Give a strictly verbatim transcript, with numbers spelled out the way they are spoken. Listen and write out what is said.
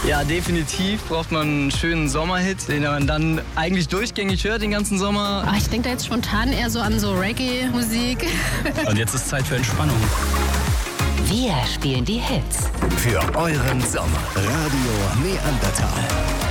Ja, definitiv braucht man einen schönen Sommerhit, den man dann eigentlich durchgängig hört den ganzen Sommer. Ach, ich denke da jetzt spontan eher so an so Reggae-Musik. Und jetzt ist Zeit für Entspannung. Wir spielen die Hits. Für euren Sommer. Radio Neandertal.